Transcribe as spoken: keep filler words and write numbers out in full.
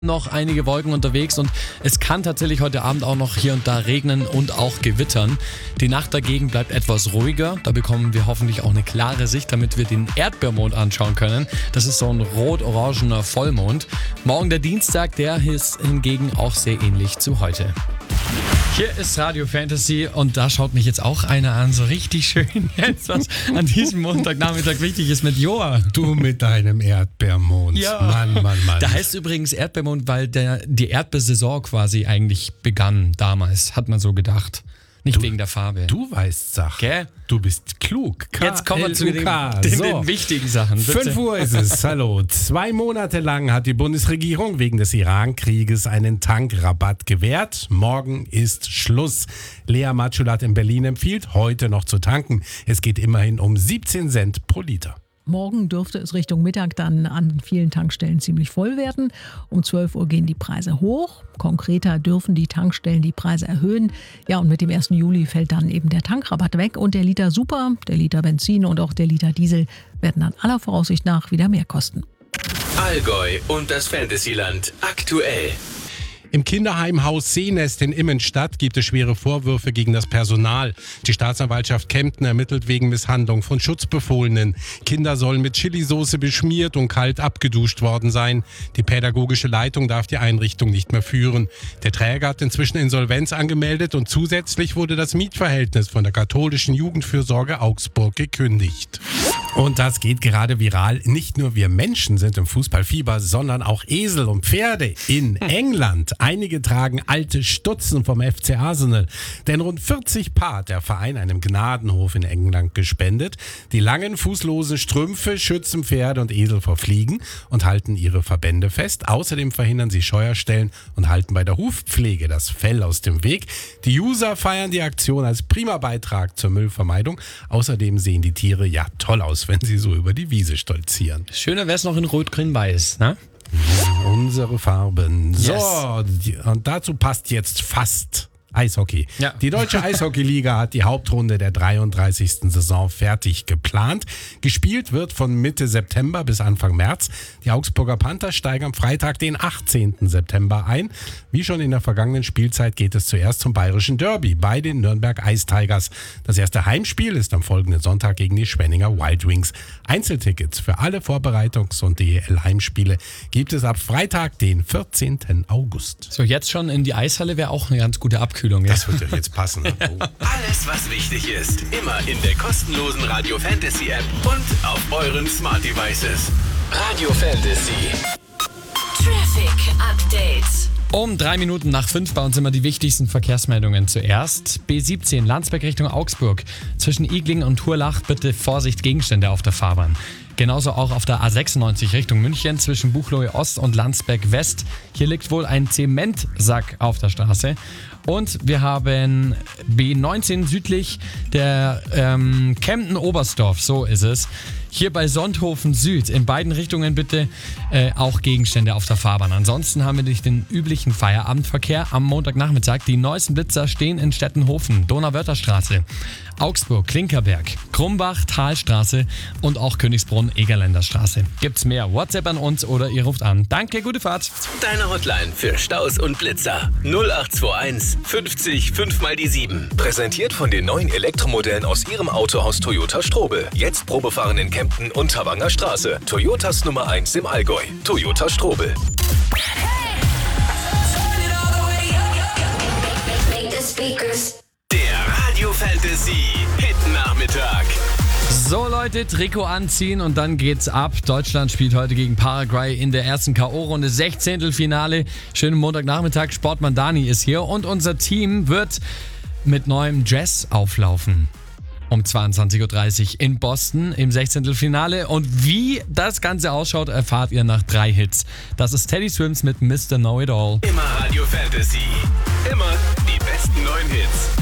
Noch einige Wolken unterwegs und es kann tatsächlich heute Abend auch noch hier und da regnen und auch gewittern. Die Nacht dagegen bleibt etwas ruhiger. Da bekommen wir hoffentlich auch eine klare Sicht, damit wir den Erdbeermond anschauen können. Das ist so ein rot-orangener Vollmond. Morgen der Dienstag, der ist hingegen auch sehr ähnlich zu heute. Hier ist Radio Fantasy und da schaut mich jetzt auch einer an, so richtig schön jetzt, was an diesem Montagnachmittag wichtig ist mit Joa. Du mit deinem Erdbeermond. Ja. Mann, Mann, Mann. Da heißt übrigens Erdbeermond, weil der, die Erdbeersaison quasi eigentlich begann damals, hat man so gedacht. Nicht Du- wegen der Farbe. Du weißt Sachen. Gell? Du bist klug. Jetzt kommen wir zu den, K L U K. den, So. den wichtigen Sachen. Bitte. fünf Uhr ist es. Hallo. Zwei Monate lang hat die Bundesregierung wegen des Iran-Krieges einen Tankrabatt gewährt. Morgen ist Schluss. Lea Matschulat in Berlin empfiehlt, heute noch zu tanken. Es geht immerhin um siebzehn Cent pro Liter. Morgen dürfte es Richtung Mittag dann an vielen Tankstellen ziemlich voll werden. Um zwölf Uhr gehen die Preise hoch. Konkreter dürfen die Tankstellen die Preise erhöhen. Ja, und mit dem ersten Juli fällt dann eben der Tankrabatt weg. Und der Liter Super, der Liter Benzin und auch der Liter Diesel werden dann aller Voraussicht nach wieder mehr kosten. Allgäu und das Fantasyland aktuell. Im Kinderheimhaus Seenest in Immenstadt gibt es schwere Vorwürfe gegen das Personal. Die Staatsanwaltschaft Kempten ermittelt wegen Misshandlung von Schutzbefohlenen. Kinder sollen mit Chilisauce beschmiert und kalt abgeduscht worden sein. Die pädagogische Leitung darf die Einrichtung nicht mehr führen. Der Träger hat inzwischen Insolvenz angemeldet und zusätzlich wurde das Mietverhältnis von der katholischen Jugendfürsorge Augsburg gekündigt. Und das geht gerade viral. Nicht nur wir Menschen sind im Fußballfieber, sondern auch Esel und Pferde in England. Einige tragen alte Stutzen vom F C Arsenal. Denn rund vierzig Paar hat der Verein einem Gnadenhof in England gespendet. Die langen, fußlosen Strümpfe schützen Pferde und Esel vor Fliegen und halten ihre Verbände fest. Außerdem verhindern sie Scheuerstellen und halten bei der Hufpflege das Fell aus dem Weg. Die User feiern die Aktion als prima Beitrag zur Müllvermeidung. Außerdem sehen die Tiere ja toll aus, wenn sie so über die Wiese stolzieren. Schöner wäre es noch in Rot-Grün-Weiß, ne? Unsere Farben. So, Yes. die- und dazu passt jetzt fast Eishockey. Ja. Die Deutsche Eishockeyliga hat die Hauptrunde der dreiunddreißigsten Saison fertig geplant. Gespielt wird von Mitte September bis Anfang März. Die Augsburger Panther steigen am Freitag, den achtzehnten September ein. Wie schon in der vergangenen Spielzeit geht es zuerst zum Bayerischen Derby bei den Nürnberg Ice Tigers. Das erste Heimspiel ist am folgenden Sonntag gegen die Schwenninger Wild Wings. Einzeltickets für alle Vorbereitungs- und D E L-Heimspiele gibt es ab Freitag, den vierzehnten August. So, jetzt schon in die Eishalle wäre auch eine ganz gute Abkühlung. Ja. Das wird ja jetzt passen. Ne? Oh. Alles, was wichtig ist, immer in der kostenlosen Radio Fantasy App und auf euren Smart Devices. Radio Fantasy. Traffic Update. Um drei Minuten nach fünf bei uns immer die wichtigsten Verkehrsmeldungen zuerst. B siebzehn Landsberg Richtung Augsburg. Zwischen Igling und Turlach bitte Vorsicht, Gegenstände auf der Fahrbahn. Genauso auch auf der A sechsundneunzig Richtung München zwischen Buchloe Ost und Landsberg West. Hier liegt wohl ein Zementsack auf der Straße. Und wir haben B neunzehn südlich der ähm, Kempten-Oberstdorf, so ist es. Hier bei Sonthofen Süd. In beiden Richtungen bitte äh, auch Gegenstände auf der Fahrbahn. Ansonsten haben wir nicht den üblichen Feierabendverkehr am Montagnachmittag. Die neuesten Blitzer stehen in Stettenhofen, Donauwörtherstraße, Augsburg, Klinkerberg, Krumbach, Talstraße und auch Königsbrunn, Egerländer Straße. Gibt's mehr? WhatsApp an uns oder ihr ruft an. Danke, gute Fahrt. Deine Hotline für Staus und Blitzer. null acht zwei eins fünfzig fünf mal die sieben. Präsentiert von den neuen Elektromodellen aus Ihrem Autohaus Toyota Strobel. Jetzt Probefahren in Kempten und Havanger Straße. Toyotas Nummer eins im Allgäu. Toyota Strobel. Der Radio Fantasy Hit Nachmittag. So Leute, Trikot anziehen und dann geht's ab. Deutschland spielt heute gegen Paraguay in der ersten K O-Runde, Sechzehntelfinale. Schönen Montagnachmittag, Sportmann Dani ist hier und unser Team wird mit neuem Dress auflaufen. Um zweiundzwanzig Uhr dreißig in Boston im Sechzehntelfinale. Und wie das Ganze ausschaut, erfahrt ihr nach drei Hits. Das ist Teddy Swims mit Mister Know-It-All. Immer Radio Fantasy. Immer die besten neuen Hits.